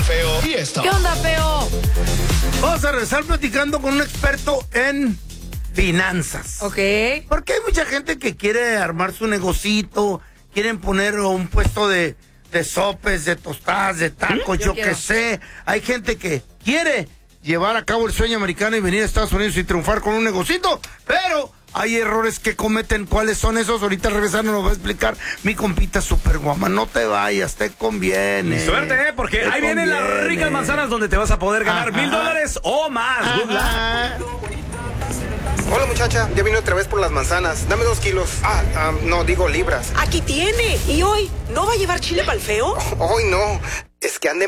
Feo y esto. ¿Qué onda, Feo? Vamos a regresar platicando con un experto en finanzas. Ok. Porque hay mucha gente que quiere armar su negocito, quieren poner un puesto de sopes, de tostadas, de tacos, yo qué sé. Hay gente que quiere llevar a cabo el sueño americano y venir a Estados Unidos y triunfar con un negocito, pero hay errores que cometen. ¿Cuáles son esos? Ahorita regresando nos va a explicar mi compita super guama. No te vayas, te conviene. Suerte, porque te ahí vienen las ricas manzanas donde te vas a poder ganar $1,000 o más. Good luck. Hola muchacha, ya vine otra vez por las manzanas. Dame 2 kilos. No, digo libras. Aquí tiene. ¿Y hoy no va a llevar chile para el Feo? Hoy no, es que ande